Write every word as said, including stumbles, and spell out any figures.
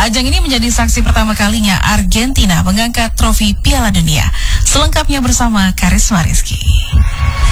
Ajang ini menjadi saksi pertama kalinya Argentina mengangkat trofi Piala Dunia. Selengkapnya bersama Karisma Rizky.